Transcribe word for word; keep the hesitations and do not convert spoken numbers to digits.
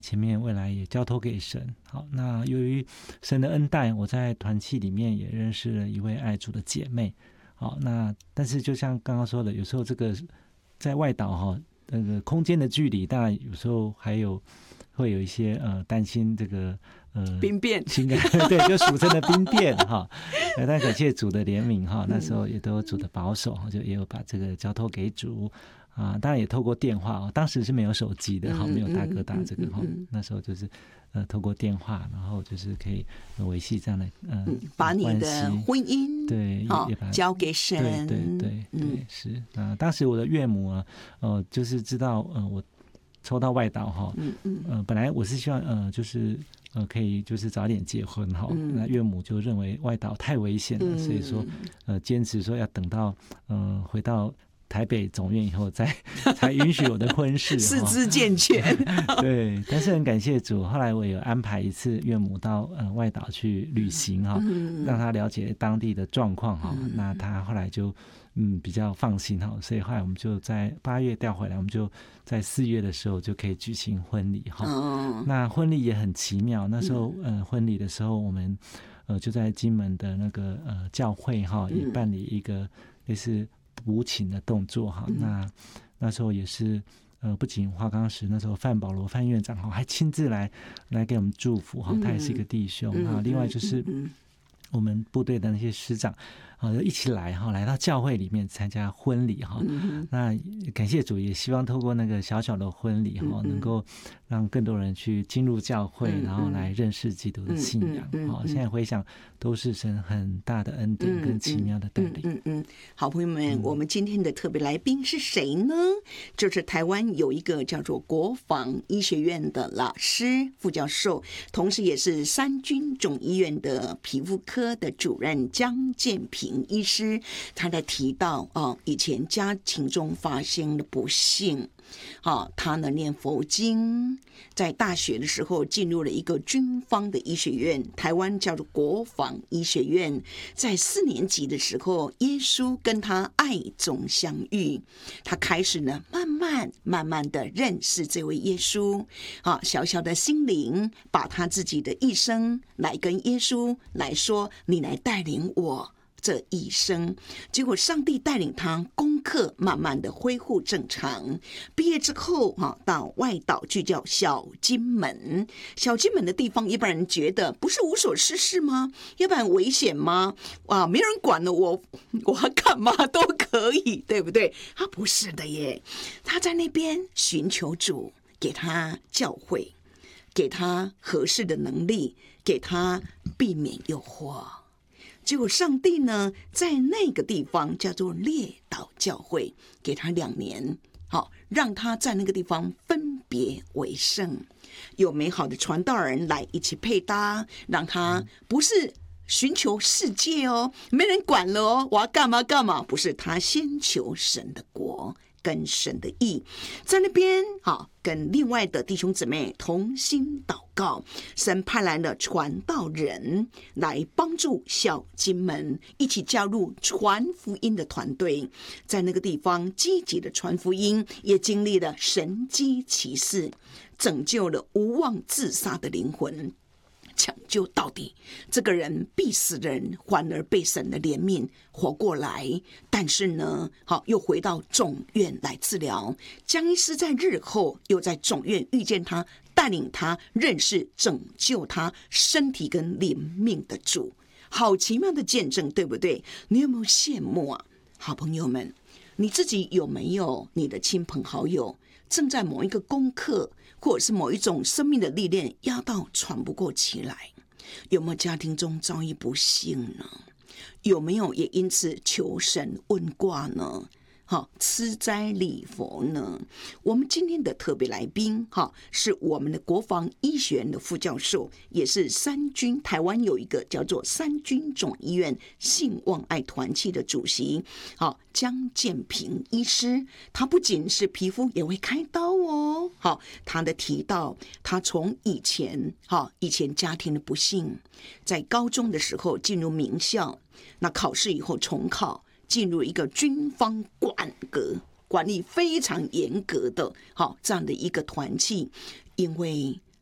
前面未来也交托给神。好，那由于神的恩待，我在团契里面也认识了一位爱主的姐妹。好，那但是就像刚刚说的，有时候这个在外岛哈，那个空间的距离，当然有时候还有会有一些呃担心这个呃兵变， 情感对，就俗称的兵变哈。但感谢主的怜悯哈，那时候也都有主的保守，就也有把这个交托给主。啊，当然也透过电话哦，当时是没有手机的哈，没有大哥大这个哈，那时候就是呃透过电话，然后就是可以维系这样的呃、嗯、 把你的婚姻对、哦、 也把交给神， 对对对对、嗯、是啊、呃，当时我的岳母啊，呃就是知道呃我抽到外岛哈，嗯嗯呃本来我是希望呃就是呃可以就是早点结婚哈、嗯，那岳母就认为外岛太危险了，嗯、所以说呃坚持说要等到呃回到台北总院以后再才允许我的婚事， 四肢健全。 对，但是很感谢主，后来我有安排一次岳母到呃外岛去旅行哈、嗯，让他了解当地的状况哈、嗯，那他后来就嗯比较放心哈，所以后来我们就在八月调回来，我们就在四月的时候就可以举行婚礼哈、哦。那婚礼也很奇妙，那时候呃婚礼的时候我们呃就在金门的那个呃教会哈也办理一个类似补请的动作哈，那那时候也是呃，不仅华冈石那时候范保罗范院长哈还亲自来来给我们祝福哈，他也是一个弟兄啊、嗯。另外就是我们部队的那些师长啊，一起来哈，来到教会里面参加婚礼哈、嗯。那感谢主，也希望透过那个小小的婚礼哈，能够让更多人去进入教会，嗯、然后来认识基督的信仰。好、嗯嗯嗯，现在回想都是神很大的恩典跟奇妙的带领。 嗯 嗯, 嗯, 嗯，好朋友们、嗯，我们今天的特别来宾是谁呢？就是台湾有一个叫做国防医学院的老师副教授，同时也是三军总医院的皮肤科的主任江建平医师。他在提到哦，以前家庭中发生的不幸。哦、他呢念佛经，在大学的时候进入了一个军方的医学院，台湾叫做国防医学院。在四年级的时候，耶稣跟他爱中相遇，他开始呢慢慢慢慢的认识这位耶稣。啊，小小的心灵把他自己的一生来跟耶稣来说，你来带领我这一生。结果上帝带领他功课慢慢的恢复正常，毕业之后到外岛去叫小金门。小金门的地方一般人觉得不是无所事事吗？要不然危险吗？哇，没人管了我，我要干嘛都可以，对不对？他不是的耶，他在那边寻求主，给他教诲，给他合适的能力，给他避免诱惑。结果上帝呢，在那个地方叫做列岛教会，给他两年，好，让他在那个地方分别为圣，有美好的传道人来一起配搭，让他不是寻求世界哦，没人管了哦，我要干嘛干嘛，不是，他先求神的国跟神的义，在那边好跟另外的弟兄姊妹同心祷告，神派来了传道人来帮助小金门一起加入传福音的团队，在那个地方积极的传福音，也经历了神迹奇事，拯救了无望自杀的灵魂，抢救到底，这个人必死的人反而被神的怜悯活过来。但是呢，好，又回到总院来治疗。江医师在日后又在总院遇见他，带领他认识拯救他身体跟灵命的主。好奇妙的见证，对不对？你有没有羡慕啊？好朋友们，你自己有没有你的亲朋好友正在某一个功课或者是某一种生命的历练压到喘不过气来？有没有家庭中遭遇不幸呢？有没有也因此求神问卦呢？好，吃斋礼佛呢？我们今天的特别来宾哈，是我们的国防医学院的副教授，也是三军台湾有一个叫做三军总医院信望爱团契的主席，好，江建平医师。他不仅是皮肤也会开刀哦。好，他的提到，他从以前好以前家庭的不幸，在高中的时候进入名校，那考试以后重考，进入一个军方管革管理非常严格的好这样的一个团契，因为